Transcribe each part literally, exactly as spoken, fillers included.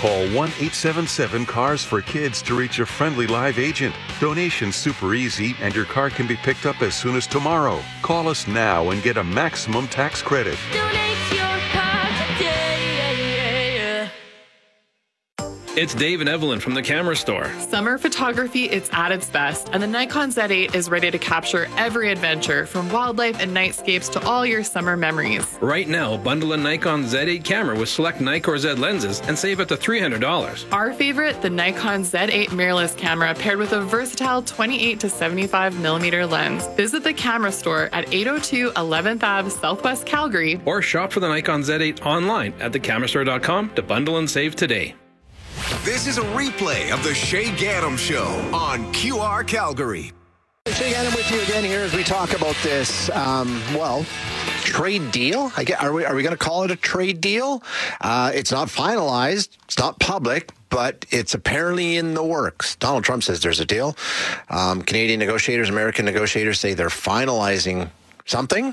Call one eight seven seven cars for kids to reach a friendly live agent. Donation's super easy, and your car can be picked up as soon as tomorrow. Call us now and get a maximum tax credit. Donate your car today. It's Dave and Evelyn from the Camera Store. Summer photography, it's at its best, and the Nikon Z eight is ready to capture every adventure, from wildlife and nightscapes to all your summer memories. Right now, bundle a Nikon Z eight camera with select Nikkor Z lenses and save up to three hundred dollars. Our favorite, the Nikon Z eight mirrorless camera paired with a versatile twenty-eight to seventy-five millimeter lens. Visit the Camera Store at eight oh two eleventh Avenue, Southwest Calgary. Or shop for the Nikon Z eight online at the camera store dot com to bundle and save today. This is a replay of the Shay Gaddam Show on Q R Calgary. Shay Gaddam with you again here as we talk about this, um, well, trade deal. I get, are we, are we going to call it a trade deal? Uh, it's not finalized. It's not public, but it's apparently in the works. Donald Trump says there's a deal. Um, Canadian negotiators, American negotiators say they're finalizing something,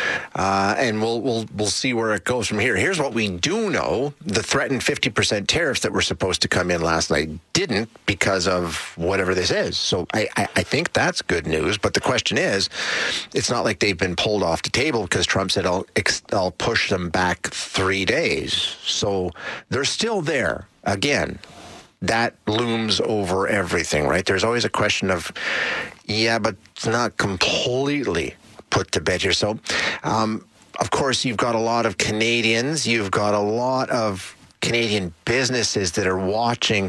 uh, and we'll we'll we'll see where it goes from here. Here's what we do know: the threatened fifty percent tariffs that were supposed to come in last night didn't because of whatever this is. So I, I, I think that's good news. But the question is, it's not like they've been pulled off the table because Trump said I'll I'll push them back three days. So they're still there again. That looms over everything, right? There's always a question of, yeah, but it's not completely put to bed here. So, um, of course, you've got a lot of Canadians. You've got a lot of Canadian businesses that are watching,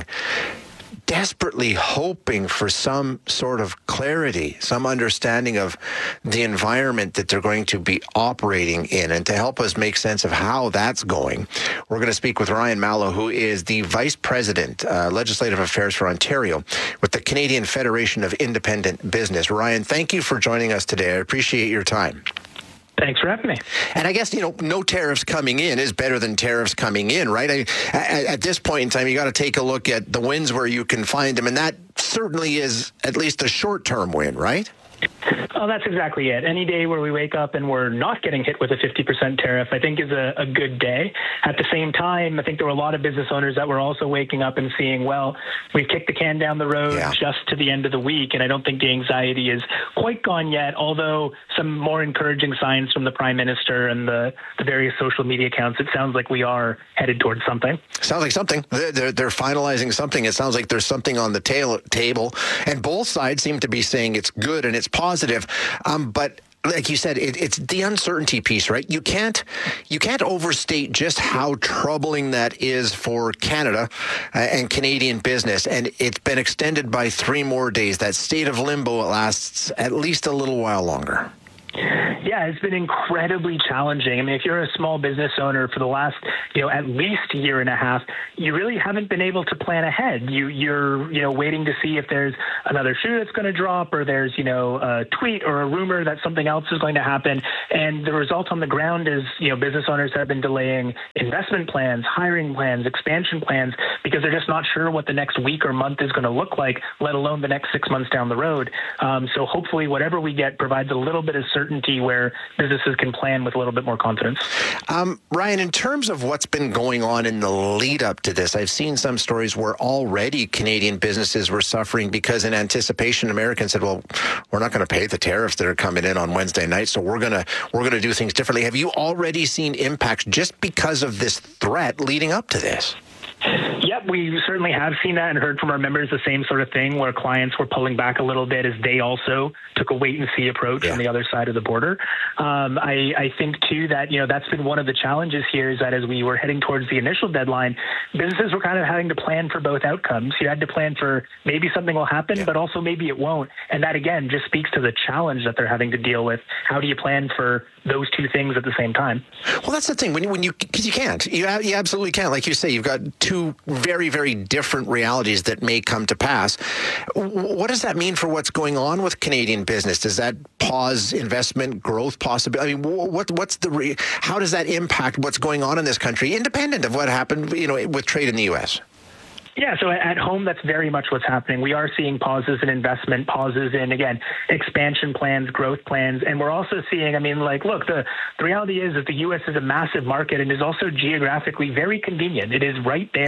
desperately hoping for some sort of clarity, some understanding of the environment that they're going to be operating in. And to help us make sense of how that's going, we're going to speak with Ryan Mallow, who is the Vice President, uh, Legislative Affairs for Ontario with the Canadian Federation of Independent Business. Ryan, thank you for joining us today. I appreciate your time. Thanks for having me. And I guess, you know, no tariffs coming in is better than tariffs coming in, right? I, at, at this point in time, you got to take a look at the wins where you can find them. And that certainly is at least a short-term win, right? Oh, that's exactly it. Any day where we wake up and we're not getting hit with a fifty percent tariff, I think is a, a good day. At the same time, I think there were a lot of business owners that were also waking up and seeing, well, we've kicked the can down the road yeah. just to the end of the week, and I don't think the anxiety is quite gone yet, although some more encouraging signs from the Prime Minister and the, the various social media accounts, it sounds like we are headed towards something. Sounds like something. They're, they're finalizing something. It sounds like there's something on the tail, table, and both sides seem to be saying it's good and it's positive. Um, but like you said, it, it's the uncertainty piece, right? You can't you can't overstate just how troubling that is for Canada uh, and Canadian business. And it's been extended by three more days. That state of limbo lasts at least a little while longer. Yeah, it's been incredibly challenging. I mean, if you're a small business owner for the last, you know, at least a year and a half, you really haven't been able to plan ahead. You, you're, you know, waiting to see if there's another shoe that's going to drop, or there's, you know, a tweet or a rumor that something else is going to happen. And the result on the ground is, you know, business owners have been delaying investment plans, hiring plans, expansion plans, because they're just not sure what the next week or month is going to look like, let alone the next six months down the road. Um, so hopefully whatever we get provides a little bit of certainty where businesses can plan with a little bit more confidence. Um, Ryan, in terms of what's been going on in the lead up to this, I've seen some stories where already Canadian businesses were suffering because in anticipation, Americans said, well, we're not going to pay the tariffs that are coming in on Wednesday night, so we're going to we're going to do things differently. Have you already seen impacts just because of this threat leading up to this? Yep, we certainly have seen that and heard from our members the same sort of thing where clients were pulling back a little bit as they also took a wait-and-see approach yeah. on the other side of the border. Um, I, I think, too, that, you know, that's been one of the challenges here is that as we were heading towards the initial deadline, businesses were kind of having to plan for both outcomes. You had to plan for maybe something will happen, yeah. but also maybe it won't. And that, again, just speaks to the challenge that they're having to deal with. How do you plan for those two things at the same time? Well, that's the thing. When you, when you, because you can't. You, you absolutely can't. Like you say, you've got two very, very different realities that may come to pass. What does that mean for what's going on with Canadian business? Does that pause investment growth possibility? I mean, what what's the re, how does that impact what's going on in this country, independent of what happened, you know, with trade in the U S? Yeah, so at home, that's very much what's happening. We are seeing pauses in investment, pauses in, again, expansion plans, growth plans. And we're also seeing, I mean, like, look, the, the reality is that the U S is a massive market and is also geographically very convenient. It is right there. Yeah.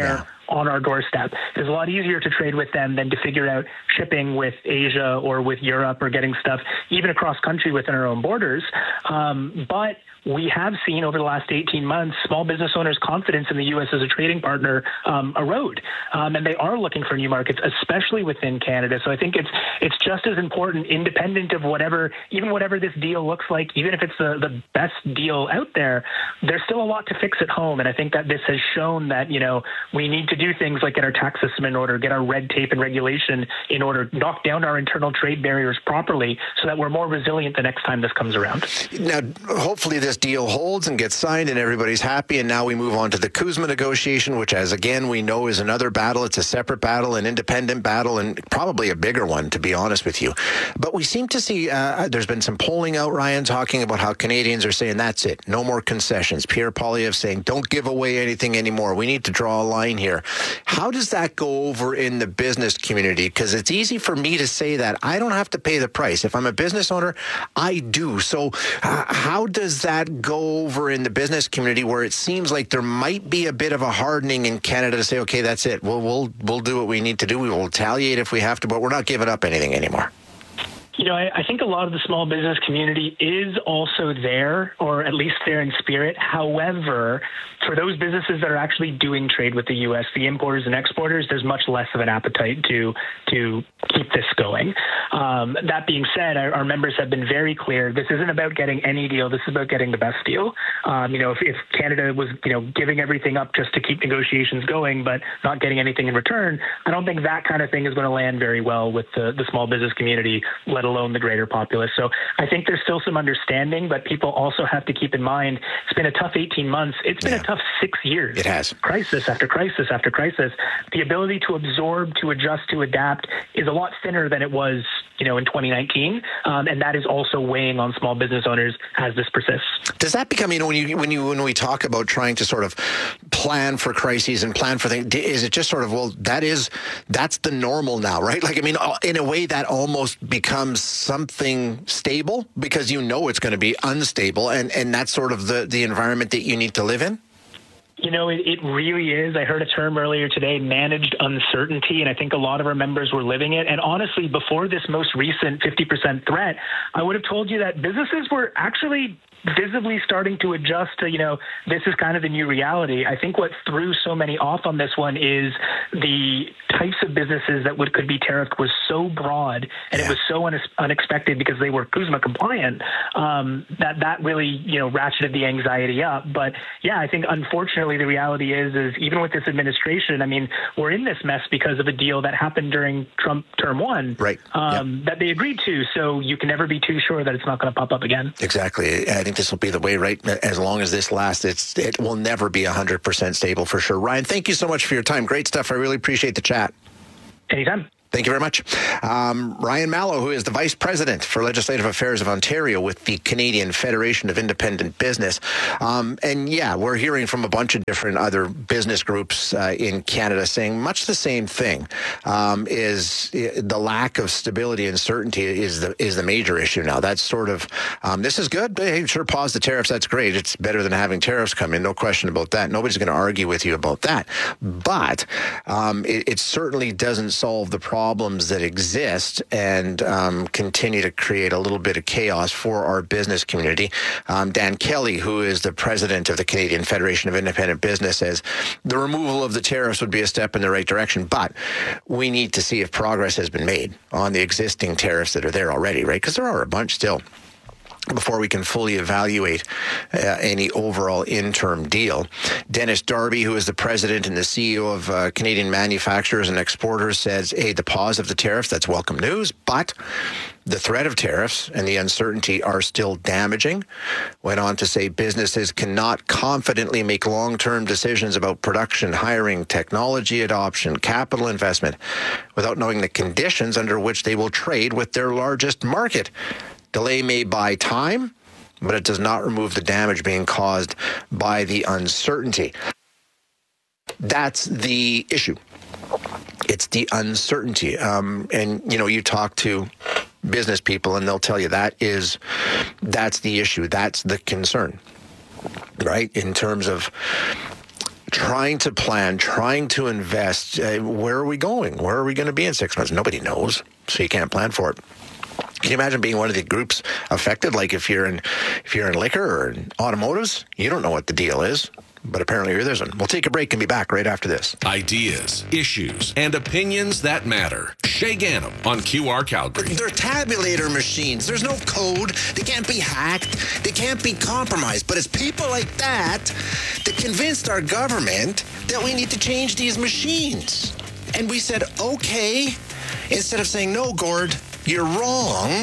on our doorstep. It's a lot easier to trade with them than to figure out shipping with Asia or with Europe or getting stuff even across country within our own borders. Um, but we have seen over the last eighteen months, small business owners' confidence in the U S as a trading partner um, erode, um, and they are looking for new markets, especially within Canada. So I think it's it's just as important, independent of whatever, even whatever this deal looks like, even if it's the, the best deal out there, there's still a lot to fix at home. And I think that this has shown that, you know, we need to do things like get our tax system in order, get our red tape and regulation in order, knock down our internal trade barriers properly so that we're more resilient the next time this comes around. Now, hopefully this deal holds and gets signed and everybody's happy, and now we move on to the CUSMA negotiation, which, as again we know, is another battle. It's a separate battle, an independent battle, and probably a bigger one, to be honest with you. But we seem to see uh, there's been some polling out, Ryan, talking about how Canadians are saying that's it, no more concessions. Pierre Poilievre saying don't give away anything anymore. We need to draw a line here. How does that go over in the business community? Because it's easy for me to say that I don't have to pay the price. If I'm a business owner, I do. So uh, how does that go over in the business community, where it seems like there might be a bit of a hardening in Canada to say, okay, that's it. We'll we'll we'll do what we need to do. We will retaliate if we have to, but we're not giving up anything anymore. You know, I, I think a lot of the small business community is also there, or at least there in spirit. However, for those businesses that are actually doing trade with the U S, the importers and exporters, there's much less of an appetite to to keep this going. Um, that being said, our, our members have been very clear. This isn't about getting any deal. This is about getting the best deal. Um, you know, if, if Canada was, you know, giving everything up just to keep negotiations going, but not getting anything in return, I don't think that kind of thing is going to land very well with the, the small business community, let alone the greater populace. So I think there's still some understanding, but people also have to keep in mind it's been a tough eighteen months. It's been yeah. a tough six years. It has. Crisis after crisis after crisis. The ability to absorb, to adjust, to adapt is a lot thinner than it was, you know, in twenty nineteen, um, and that is also weighing on small business owners as this persists. Does that become, you know, when you when you when we talk about trying to sort of plan for crises and plan for things, is it just sort of, well, that is that's the normal now, right? Like, I mean, in a way, that almost becomes something stable because you know it's going to be unstable, and and that's sort of the the environment that you need to live in. You know, it, it really is. I heard a term earlier today, managed uncertainty, and I think a lot of our members were living it. And honestly, before this most recent fifty percent threat, I would have told you that businesses were actually visibly starting to adjust to, you know, this is kind of the new reality. I think what threw so many off on this one is the types of businesses that would could be tariffed was so broad, and yeah. it was so un- unexpected because they were CUSMA compliant, um, that that really, you know, ratcheted the anxiety up. But yeah, I think unfortunately the reality is, is even with this administration, I mean, we're in this mess because of a deal that happened during Trump term one, right? Um, yep. that they agreed to. So you can never be too sure that it's not going to pop up again. Exactly. I think this will be the way, right? As long as this lasts, it's, it will never be one hundred percent stable for sure. Ryan, thank you so much for your time. Great stuff. I really appreciate the chat. Anytime. Thank you very much. Um, Ryan Mallow, who is the Vice President for Legislative Affairs of Ontario with the Canadian Federation of Independent Business. Um, and yeah, we're hearing from a bunch of different other business groups uh, in Canada saying much the same thing, um, is the lack of stability and certainty is the is the major issue now. That's sort of, um, this is good. Hey, sure, pause the tariffs. That's great. It's better than having tariffs come in. No question about that. Nobody's going to argue with you about that. But um, it, it certainly doesn't solve the problem. Problems that exist and um, continue to create a little bit of chaos for our business community. Um, Dan Kelly, who is the president of the Canadian Federation of Independent Business, says the removal of the tariffs would be a step in the right direction, but we need to see if progress has been made on the existing tariffs that are there already, right? Because there are a bunch still, before we can fully evaluate uh, any overall interim deal. Dennis Darby, who is the president and the C E O of uh, Canadian Manufacturers and Exporters, says, hey, the pause of the tariffs, that's welcome news, but the threat of tariffs and the uncertainty are still damaging. Went on to say businesses cannot confidently make long-term decisions about production, hiring, technology adoption, capital investment without knowing the conditions under which they will trade with their largest market. Delay may buy time, but it does not remove the damage being caused by the uncertainty. That's the issue. It's the uncertainty. Um, and, you know, you talk to business people and they'll tell you that is, that's the issue. That's the concern, right? In terms of trying to plan, trying to invest. Uh, where are we going? Where are we going to be in six months? Nobody knows, so you can't plan for it. Can you imagine being one of the groups affected? Like if you're in, if you're in liquor or in automotives, you don't know what the deal is. But apparently there isn't. We'll take a break and be back right after this. Ideas, issues, and opinions that matter. Shay Ganem on Q R Calgary. They're tabulator machines. There's no code. They can't be hacked. They can't be compromised. But it's people like that that convinced our government that we need to change these machines. And we said, okay, instead of saying, no, Gord, you're wrong.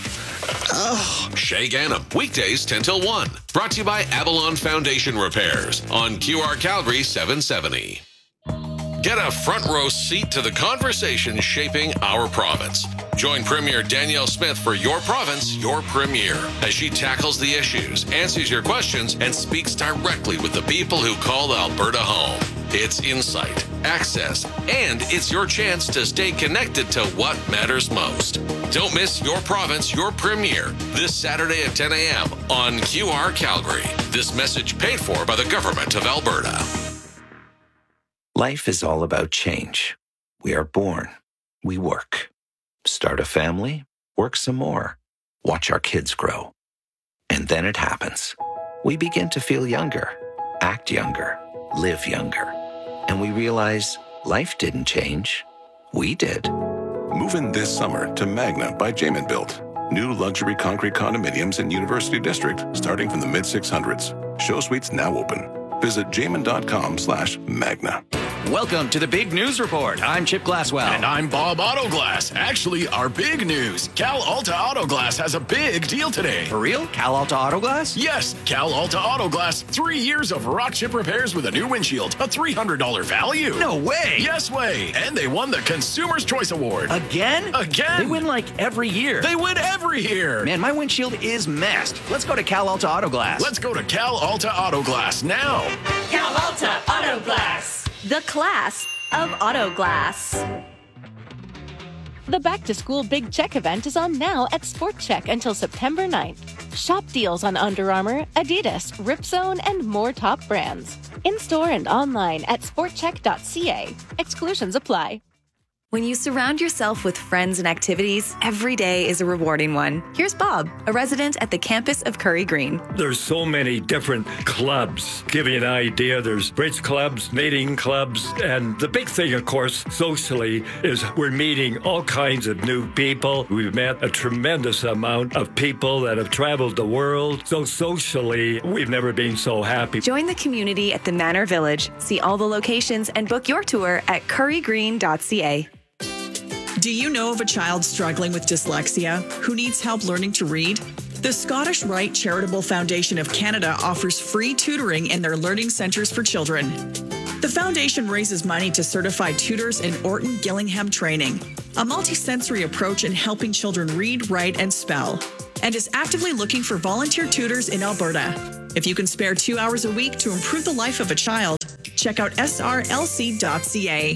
Oh. Shay Ganem, weekdays ten till one. Brought to you by Avalon Foundation Repairs on Q R Calgary seven seventy. Get a front row seat to the conversation shaping our province. Join Premier Danielle Smith for Your Province, Your Premier, as she tackles the issues, answers your questions, and speaks directly with the people who call Alberta home. It's insight, access, and it's your chance to stay connected to what matters most. Don't miss Your Province, Your Premier this Saturday at ten a.m. on Q R Calgary. This message paid for by the Government of Alberta. Life is all about change. We are born. We work. Start a family. Work some more. Watch our kids grow. And then it happens. We begin to feel younger, act younger, live younger. And we realize life didn't change. We did. Move in this summer to Magna by Jamin Built. New luxury concrete condominiums in University District starting from the mid six hundreds. Show suites now open. Visit jamin.com slash magna. Welcome to the Big News Report. I'm Chip Glasswell. And I'm Bob Autoglass. Actually, our big news. Cal Alta Autoglass has a big deal today. For real? Cal Alta Autoglass? Yes, Cal Alta Autoglass. Three years of rock chip repairs with a new windshield. A three hundred dollars value. No way. Yes way. And they won the Consumer's Choice Award. Again? Again. They win like every year. They win every year. Man, my windshield is messed. Let's go to Cal Alta Autoglass. Let's go to Cal Alta Autoglass now. Cal Alta Autoglass. The class of auto glass. The Back to School Big Check event is on now at Sport Check until September ninth. Shop deals on Under Armour, Adidas, Ripzone, and more top brands. In-store and online at sport check dot c a. Exclusions apply. When you surround yourself with friends and activities, every day is a rewarding one. Here's Bob, a resident at the campus of Curry Green. There's so many different clubs. Give you an idea, there's bridge clubs, knitting clubs, and the big thing, of course, socially, is we're meeting all kinds of new people. We've met a tremendous amount of people that have traveled the world. So socially, we've never been so happy. Join the community at the Manor Village. See all the locations and book your tour at curry green dot c a. Do you know of a child struggling with dyslexia who needs help learning to read? The Scottish Rite Charitable Foundation of Canada offers free tutoring in their learning centres for children. The foundation raises money to certify tutors in Orton Gillingham training, a multisensory approach in helping children read, write, and spell, and is actively looking for volunteer tutors in Alberta. If you can spare two hours a week to improve the life of a child, check out s r l c dot c a.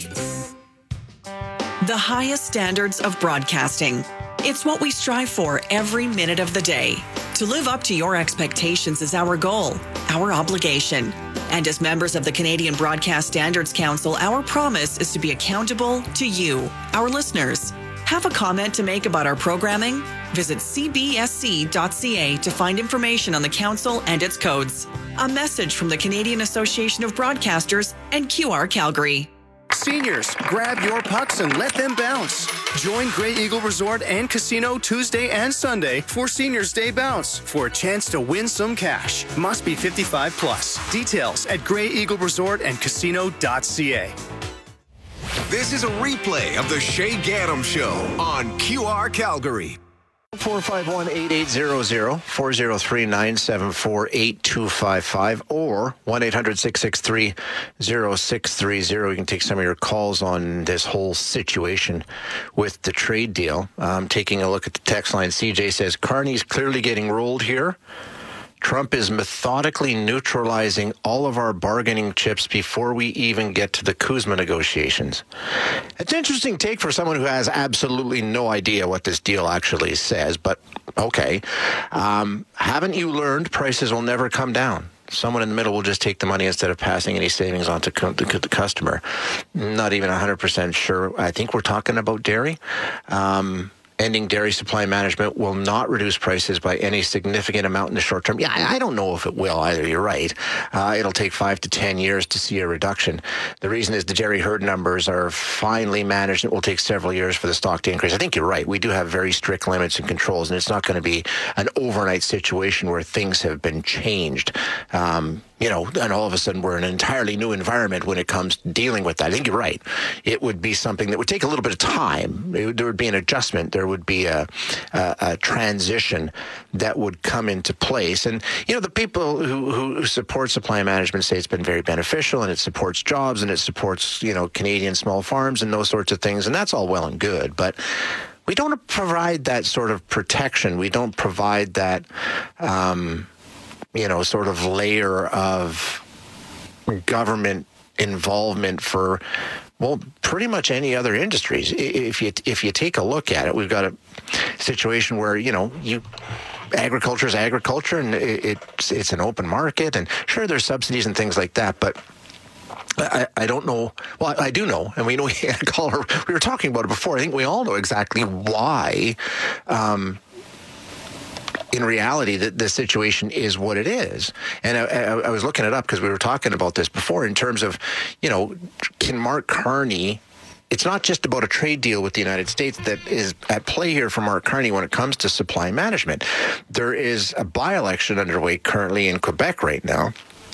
The highest standards of broadcasting. It's what we strive for every minute of the day. To live up to your expectations is our goal, our obligation. And as members of the Canadian Broadcast Standards Council, our promise is to be accountable to you, our listeners. Have a comment to make about our programming? Visit c b s c dot c a to find information on the council and its codes. A message from the Canadian Association of Broadcasters and Q R Calgary. Seniors, grab your pucks and let them bounce. Join Grey Eagle Resort and Casino Tuesday and Sunday for Seniors Day Bounce for a chance to win some cash. Must be fifty-five plus. Details at grey eagle resort and casino dot c a. This is a replay of the Shay Ganem Show on Q R Calgary. four five one, eight eight zero zero, four zero three, nine seven four, eight two five five or one eight hundred, six six three, zero six three zero. You can take some of your calls on this whole situation with the trade deal. Um, taking a look at the text line, C J says, Carney's clearly getting rolled here. Trump is methodically neutralizing all of our bargaining chips before we even get to the Kuzma negotiations. It's an interesting take for someone who has absolutely no idea what this deal actually says, but okay. Um, haven't you learned prices will never come down? Someone in the middle will just take the money instead of passing any savings on to co- the, the customer. Not even one hundred percent sure. I think we're talking about dairy. Um, ending dairy supply management will not reduce prices by any significant amount in the short term. Yeah, I, I don't know if it will either. You're right. Uh, it'll take five to ten years to see a reduction. The reason is the dairy herd numbers are finely managed. It will take several years for the stock to increase. I think you're right. We do have very strict limits and controls, and it's not going to be an overnight situation where things have been changed. Um, you know, and all of a sudden we're in an entirely new environment when it comes to dealing with that. I think you're right. It would be something that would take a little bit of time. It, there would be an adjustment. There would be a, a, a transition that would come into place. And, you know, the people who, who support supply management say it's been very beneficial and it supports jobs and it supports, you know, Canadian small farms and those sorts of things. And that's all well and good. But we don't provide that sort of protection. We don't provide that, um, you know, sort of layer of government involvement for, well, pretty much any other industries. If you if you take a look at it, we've got a situation where, you know, you agriculture is agriculture and it, it's it's an open market, and sure, there's subsidies and things like that, but I, I don't know. Well, I, I do know, and we know. Caller, we were talking about it before. I think we all know exactly why. Um, In reality, the, the situation is what it is. And I, I, I was looking it up because we were talking about this before in terms of, you know, can Mark Carney, it's not just about a trade deal with the United States that is at play here for Mark Carney when it comes to supply management. There is a by-election underway currently in Quebec right now.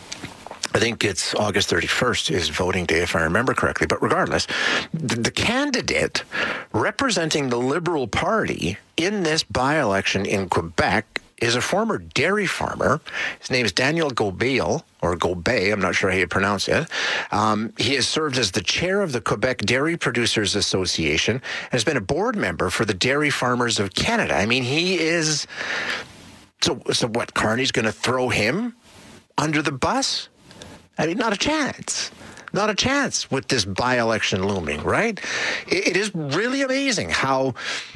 I think it's August thirty-first is voting day, if I remember correctly. But regardless, the, the candidate representing the Liberal Party in this by-election in Quebec is a former dairy farmer. His name is Daniel Gobeil, or Gobey, I'm not sure how you pronounce it. Um, he has served as the chair of the Quebec Dairy Producers Association and has been a board member for the Dairy Farmers of Canada. I mean, he is... So, so what, Carney's going to throw him under the bus? I mean, not a chance. Not a chance with this by-election looming, right? It, it is really amazing how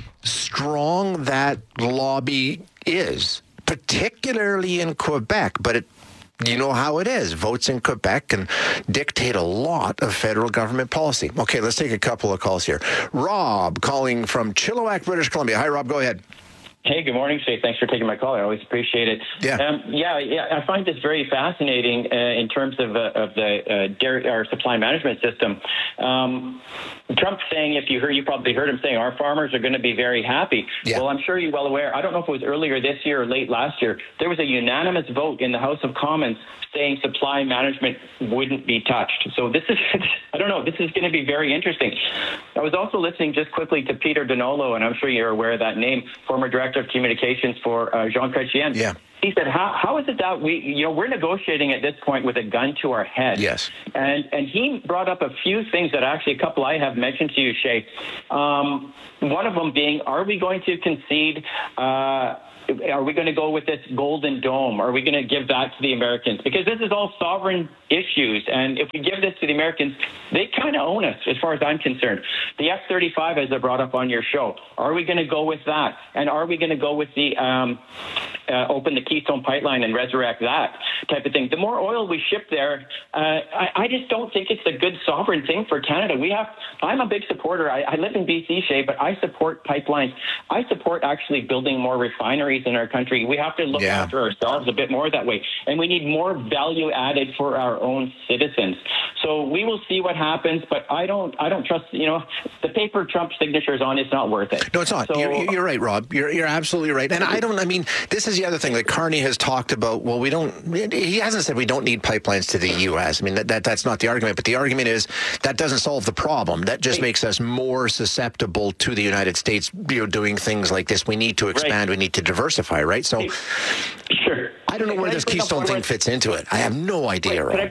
strong that lobby is, particularly in Quebec. But it, you know how it is. Votes in Quebec can dictate a lot of federal government policy. Okay, let's take a couple of calls here. Rob calling from Chilliwack, British Columbia. Hi, Rob. Go ahead. Hey, good morning, Shay. Thanks for taking my call. I always appreciate it. Yeah, um, yeah, yeah. I find this very fascinating uh, in terms of uh, of the uh, dairy, our supply management system. Um, Trump saying, if you heard, you probably heard him saying, our farmers are going to be very happy. Yeah. Well, I'm sure you're well aware. I don't know if it was earlier this year or late last year. There was a unanimous vote in the House of Commons saying supply management wouldn't be touched. So this is, I don't know, this is going to be very interesting. I was also listening just quickly to Peter Donolo, and I'm sure you're aware of that name, former director of communications for uh, Jean Chrétien. Yeah. He said, how, how is it that we, you know, we're negotiating at this point with a gun to our head? Yes. And and he brought up a few things that actually a couple I have mentioned to you, Shay. Um, one of them being, are we going to concede, uh, are we going to go with this Golden Dome? Are we going to give that to the Americans? Because this is all sovereign issues. And if we give this to the Americans, they kind of own us, as far as I'm concerned. The F thirty-five, as I brought up on your show, are we going to go with that? And are we going to go with the um, uh, open the Keystone Pipeline and resurrect that type of thing? The more oil we ship there, uh, I, I just don't think it's a good sovereign thing for Canada. We have. I'm a big supporter. I, I live in B C, Shay, but I support pipelines. I support actually building more refineries in our country. We have to look yeah. after ourselves a bit more that way. And we need more value added for our own citizens. So we will see what happens, but I don't I don't trust, you know, the paper Trump signature is on, it's not worth it. No, it's not. So, you're, you're right, Rob. You're you're absolutely right. And I don't, I mean, this is the other thing that Carney has talked about. Well, we don't, he hasn't said we don't need pipelines to the U S. I mean, that, that that's not the argument, but the argument is that doesn't solve the problem. That just makes us more susceptible to the United States, you know, doing things like this. We need to expand. Right. We need to diversify, right? So, sure. I don't know where this Keystone thing fits into it. I have no idea, Wait, Rob.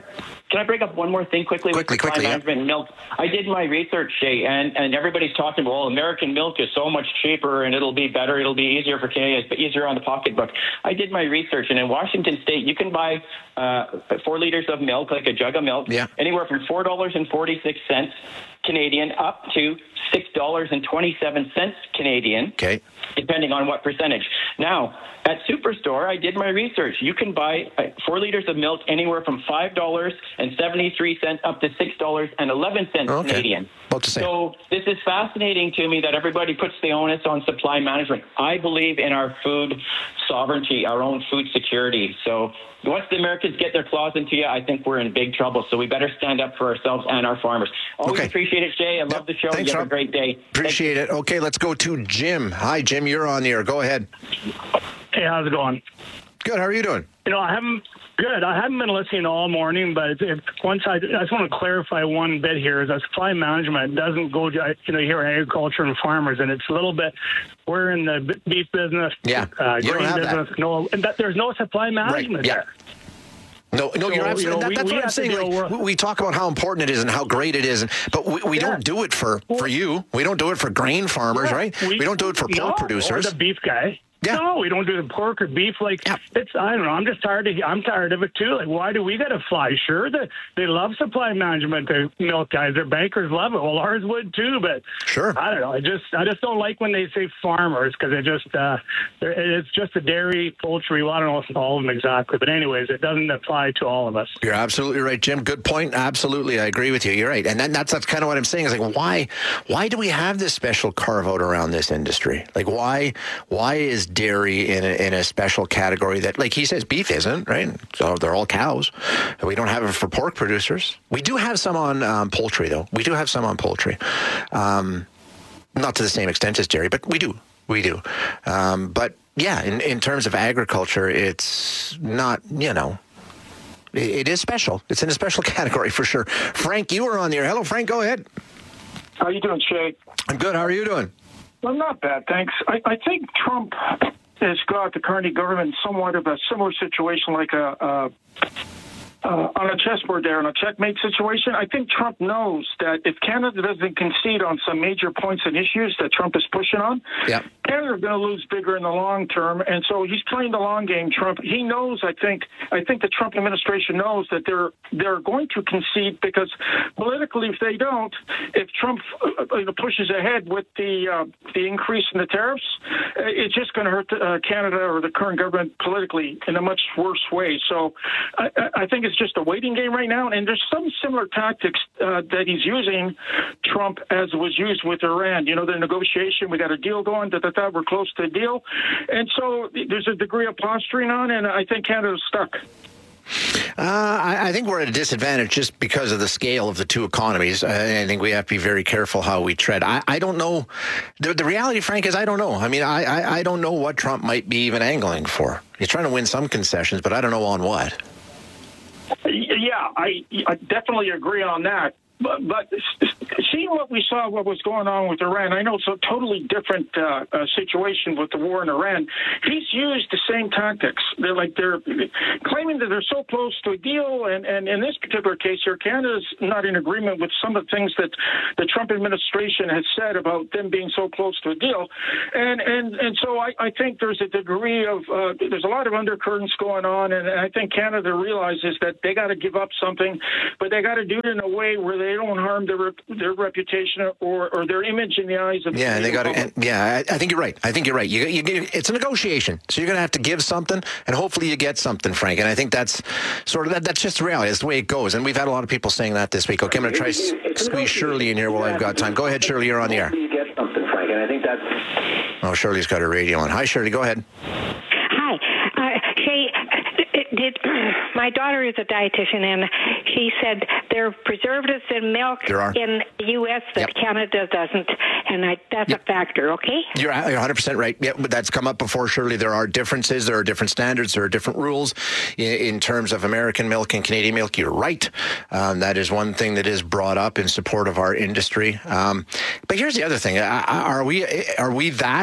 can I bring up one more thing quickly? Quickly, with supply quickly, management and milk. I did my research, Shay, and, and everybody's talking about, well, American milk is so much cheaper and it'll be better. It'll be easier for Canadians, but easier on the pocketbook. I did my research, and in Washington State, you can buy uh, four liters of milk, like a jug of milk, yeah. anywhere from four dollars and forty-six cents Canadian up to six dollars and twenty-seven cents Canadian, okay. depending on what percentage. Now, at Superstore, I did my research. You can buy four liters of milk anywhere from five dollars and seventy-three cents up to six dollars and eleven cents okay. Canadian. About the same. So this is fascinating to me that everybody puts the onus on supply management. I believe in our food sovereignty, our own food security. So once the Americans get their claws into you, I think we're in big trouble. So we better stand up for ourselves and our farmers. Always okay. appreciate it, Jay. I love yep. the show. Thanks, you have Rob. a great day. Appreciate it. Okay, let's go to Jim. Hi, Jim. You're on the air. Go ahead. Hey, how's it going? Good. How are you doing? You know, I haven't good. I haven't been listening all morning, but if once I, I just want to clarify one bit here: is that supply management doesn't go to, you know, you hear agriculture and farmers, and it's a little bit. We're in the beef business, yeah, uh, you don't grain have business. that. No, and that, there's no supply management right. yeah. there. No, no, so, you're absolutely. You know, that, we, that's we what I'm saying. Like, we, we talk about how important it is and how great it is, and, but we, we yeah. don't do it for, for you. We don't do it for grain farmers, yeah. right? We, we don't do it for pork no, producers. Or the beef guy. Yeah. No, we don't do the pork or beef. Like yeah. it's, I don't know. I'm just tired of. I'm tired of it too. Like, why do we got to fly? Sure, that they love supply management. The milk guys, their bankers love it. Well, ours would too. But sure, I don't know. I just, I just don't like when they say farmers because it just, uh, it's just a dairy, poultry. Well, I don't know if all of them exactly, but anyways, it doesn't apply to all of us. You're absolutely right, Jim. Good point. Absolutely, I agree with you. You're right, and that, that's that's kind of what I'm saying. Is like, why, why do we have this special carve out around this industry? Like, why, why is dairy in a in a special category that, like he says, beef isn't, right? So they're all cows. We don't have it for pork producers. We do have some on um, poultry, though. We do have some on poultry. Um, not to the same extent as dairy, but we do. We do. Um, but, yeah, in, in terms of agriculture, it's not, you know, it, it is special. It's in a special category for sure. Frank, you were on the air. Hello, Frank. Go ahead. How you doing, Shay? I'm good. How are you doing? Well, not bad, thanks. I, I think Trump has got the current government somewhat of a similar situation like a, a uh, on a chessboard there, on a checkmate situation. I think Trump knows that if Canada doesn't concede on some major points and issues that Trump is pushing on, yeah. Canada are going to lose bigger in the long term. And so he's playing the long game, Trump. He knows, I think, I think the Trump administration knows that they're they're going to concede because politically, if they don't, if Trump uh, pushes ahead with the uh, the increase in the tariffs, it's just going to hurt uh, Canada or the current government politically in a much worse way. So I, I think it's just a waiting game right now. And there's some similar tactics uh, that he's using, Trump, as was used with Iran. You know, the negotiation, we got a deal going, da, da, da, we're close to a deal. And so there's a degree of posturing on, and I think Canada's stuck. Uh, I, I think we're at a disadvantage just because of the scale of the two economies. Uh, I think we have to be very careful how we tread. I, I don't know. The, the reality, Frank, is I don't know. I mean, I, I, I don't know what Trump might be even angling for. He's trying to win some concessions, but I don't know on what. Yeah, I, I definitely agree on that. But, but seeing what we saw, what was going on with Iran, I know it's a totally different uh, uh, situation with the war in Iran. He's used the same tactics. They're like they're claiming that they're so close to a deal, and, and in this particular case here, Canada's not in agreement with some of the things that the Trump administration has said about them being so close to a deal. And and and so I, I think there's a degree of uh, there's a lot of undercurrents going on, and I think Canada realizes that they got to give up something, but they got to do it in a way where they they don't harm their their reputation or, or their image in the eyes of yeah, the they got to. Yeah, I, I think you're right. I think you're right. You, you, it's a negotiation, so you're going to have to give something, and hopefully you get something, Frank. And I think that's sort of that, that's just the reality. It's the way it goes. And we've had a lot of people saying that this week. Okay, I'm going to try to squeeze Shirley in here while I've got time. Go ahead, Shirley. You're on the air. You get something, Frank, and I think that's. Oh, Shirley's got her radio on. Hi, Shirley. Go ahead. Hi, uh, Shay. Did my daughter is a dietitian, and she said there are preservatives in milk in the U S that yep. Canada doesn't, and I, that's yep. a factor, okay? You're one hundred percent right. Yeah, that's come up before, Shirley. There are differences. There are different standards. There are different rules in, in terms of American milk and Canadian milk. You're right. Um, that is one thing that is brought up in support of our industry. Um, but here's the other thing. Are we, are we that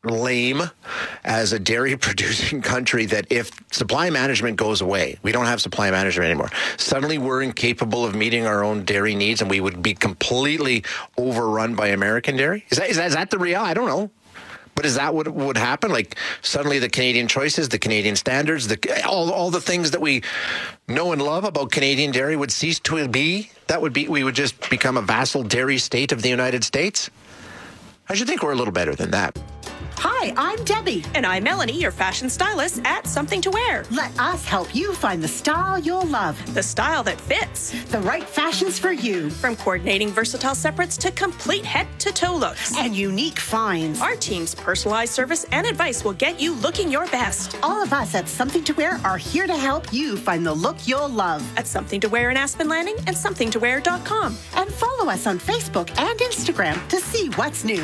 lame as a dairy producing country that if supply management goes away, we don't have supply management anymore, suddenly we're incapable of meeting our own dairy needs and we would be completely overrun by American dairy? Is that, is that, is that the real? I don't know. But is that what would happen? Like suddenly the Canadian choices, the Canadian standards, the all all the things that we know and love about Canadian dairy would cease to be? That would be, we would just become a vassal dairy state of the United States? I should think we're a little better than that. Hi, I'm Debbie. And I'm Melanie, your fashion stylist at Something to Wear. Let us help you find the style you'll love. The style that fits. The right fashions for you. From coordinating versatile separates to complete head-to-toe looks. And unique finds. Our team's personalized service and advice will get you looking your best. All of us at Something to Wear are here to help you find the look you'll love. At Something to Wear in Aspen Landing and something to wear dot com. And follow us on Facebook and Instagram to see what's new.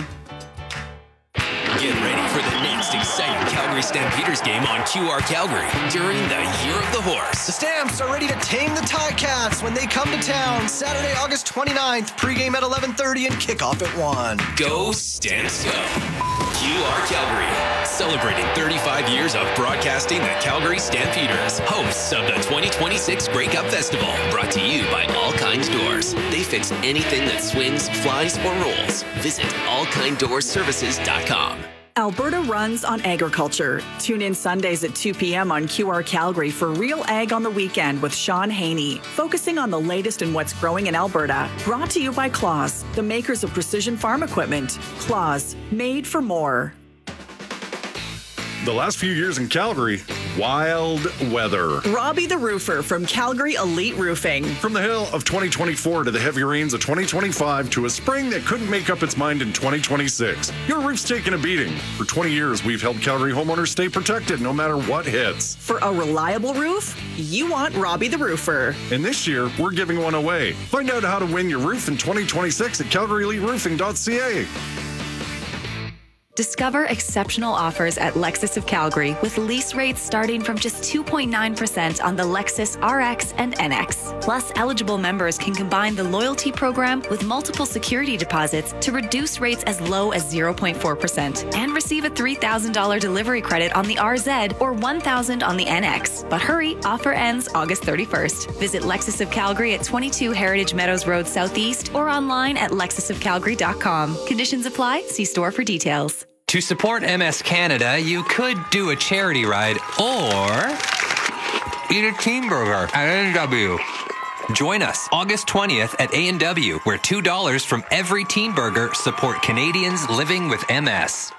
Get ready for the next exciting Calgary Stampeders game on Q R Calgary during the Year of the Horse. The Stamps are ready to tame the Ticats when they come to town Saturday, August twenty-ninth, pregame at eleven thirty and kickoff at one. Go Stamps Go! Q R Calgary, celebrating thirty-five years of broadcasting the Calgary Stampeders, hosts of the twenty twenty-six Grey Cup Festival, brought to you by All Kind Doors. They fix anything that swings, flies, or rolls. Visit all kind doors services dot com. Alberta runs on agriculture. Tune in Sundays at two p.m. on Q R Calgary for Real Ag on the Weekend with Sean Haney, focusing on the latest in what's growing in Alberta. Brought to you by Claas, the makers of precision farm equipment. Claas, made for more. The last few years in Calgary, wild weather. Robbie the Roofer from Calgary Elite Roofing. From the hail of twenty twenty-four to the heavy rains of twenty twenty-five to a spring that couldn't make up its mind in twenty twenty-six, your roof's taken a beating. For twenty years, we've helped Calgary homeowners stay protected no matter what hits. For a reliable roof, you want Robbie the Roofer. And this year, we're giving one away. Find out how to win your roof in twenty twenty-six at calgary elite roofing dot c a. Discover exceptional offers at Lexus of Calgary with lease rates starting from just two point nine percent on the Lexus R X and N X. Plus, eligible members can combine the loyalty program with multiple security deposits to reduce rates as low as zero point four percent and receive a three thousand dollars delivery credit on the R Z or one thousand dollars on the N X. But hurry, offer ends August thirty-first. Visit Lexus of Calgary at twenty-two Heritage Meadows Road Southeast or online at lexus of calgary dot com. Conditions apply. See store for details. To support M S Canada, you could do a charity ride or eat a team burger at A and W. Join us August twentieth at A and W, where two dollars from every team burger support Canadians living with M S.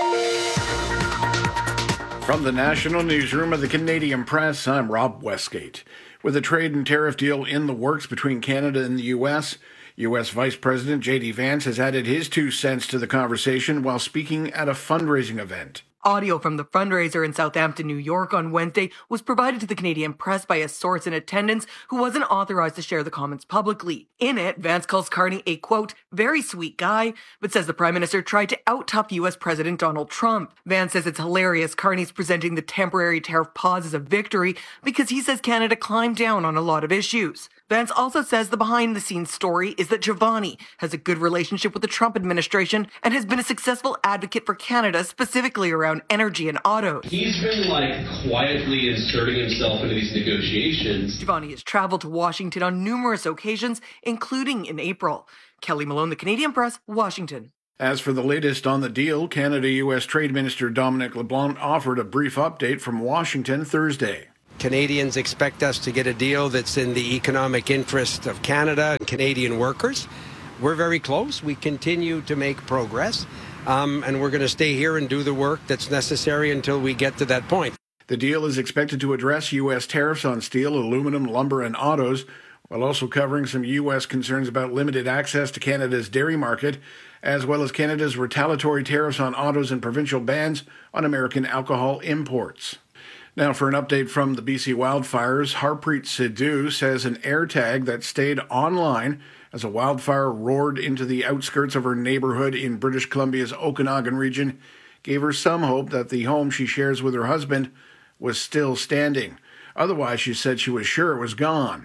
From the National Newsroom of the Canadian Press, I'm Rob Westgate. With a trade and tariff deal in the works between Canada and the U S, U S Vice President J D Vance has added his two cents to the conversation while speaking at a fundraising event. Audio from the fundraiser in Southampton, New York on Wednesday was provided to the Canadian press by a source in attendance who wasn't authorized to share the comments publicly. In it, Vance calls Carney a, quote, very sweet guy, but says the Prime Minister tried to out-tough U S President Donald Trump. Vance says it's hilarious Carney's presenting the temporary tariff pause as a victory because he says Canada climbed down on a lot of issues. Vance also says the behind-the-scenes story is that Giovanni has a good relationship with the Trump administration and has been a successful advocate for Canada, specifically around energy and autos. He's been, like, quietly inserting himself into these negotiations. Giovanni has traveled to Washington on numerous occasions, including in April. Kelly Malone, The Canadian Press, Washington. As for the latest on the deal, Canada-U S Trade Minister Dominic LeBlanc offered a brief update from Washington Thursday. Canadians expect us to get a deal that's in the economic interest of Canada and Canadian workers. We're very close. We continue to make progress, um, and we're going to stay here and do the work that's necessary until we get to that point. The deal is expected to address U S tariffs on steel, aluminum, lumber, and autos, while also covering some U S concerns about limited access to Canada's dairy market, as well as Canada's retaliatory tariffs on autos and provincial bans on American alcohol imports. Now for an update from the B C wildfires, Harpreet Sidhu says an AirTag that stayed online as a wildfire roared into the outskirts of her neighborhood in British Columbia's Okanagan region gave her some hope that the home she shares with her husband was still standing. Otherwise, she said she was sure it was gone.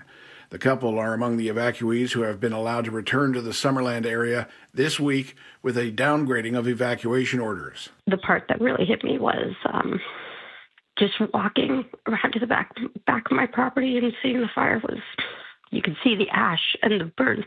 The couple are among the evacuees who have been allowed to return to the Summerland area this week with a downgrading of evacuation orders. The part that really hit me was um, just walking around to the back back of my property and seeing the fire. Was you could see the ash and the burnt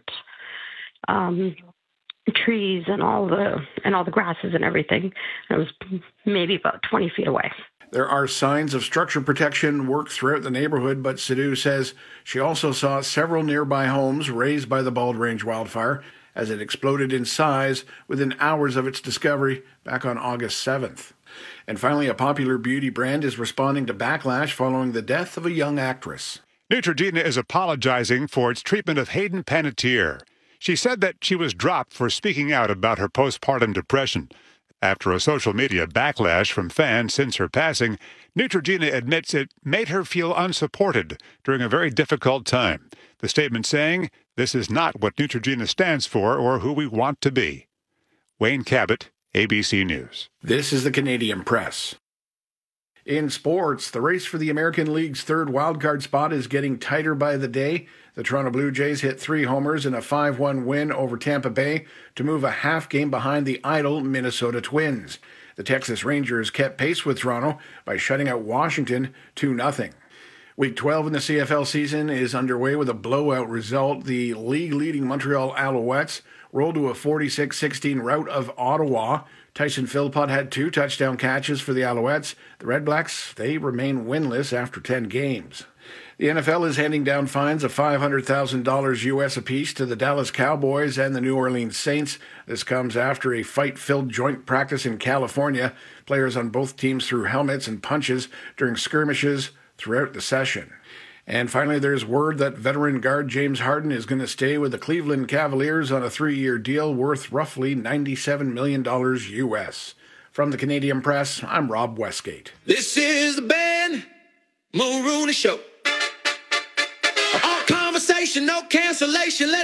um, trees and all the and all the grasses and everything. And it was maybe about twenty feet away. There are signs of structure protection work throughout the neighborhood, but Sidhu says she also saw several nearby homes razed by the Bald Range wildfire as it exploded in size within hours of its discovery back on August seventh. And finally, a popular beauty brand is responding to backlash following the death of a young actress. Neutrogena is apologizing for its treatment of Hayden Panettiere. She said that she was dropped for speaking out about her postpartum depression. After a social media backlash from fans since her passing, Neutrogena admits it made her feel unsupported during a very difficult time. The statement saying, "This is not what Neutrogena stands for or who we want to be." Wayne Cabot, A B C News. This is the Canadian Press. In sports, the race for the American League's third wildcard spot is getting tighter by the day. The Toronto Blue Jays hit three homers in a five one win over Tampa Bay to move a half game behind the idle Minnesota Twins. The Texas Rangers kept pace with Toronto by shutting out Washington two nothing. Week twelve in the C F L season is underway with a blowout result. The league-leading Montreal Alouettes rolled to a forty-six sixteen rout of Ottawa. Tyson Philpott had two touchdown catches for the Alouettes. The Red Blacks, they remain winless after ten games. The N F L is handing down fines of five hundred thousand dollars U S apiece to the Dallas Cowboys and the New Orleans Saints. This comes after a fight-filled joint practice in California. Players on both teams threw helmets and punches during skirmishes throughout the session. And finally, there's word that veteran guard James Harden is going to stay with the Cleveland Cavaliers on a three-year deal worth roughly ninety-seven million dollars U S. From the Canadian Press, I'm Rob Westgate. This is the Ben Mulrooney Show. All conversation, no cancellation. Let